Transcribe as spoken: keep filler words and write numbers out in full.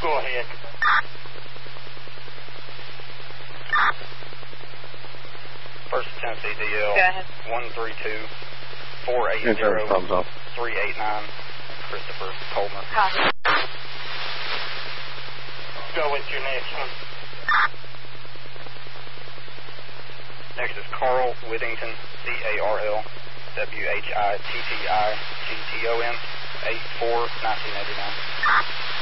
Go ahead. First Tennessee D L one three two four eight zero three eight nine. Christopher Coleman. Copy. Go with your next one. Next is Carl Whittington, C A R L W H I T T I G T O N, eight four nineteen eighty nine.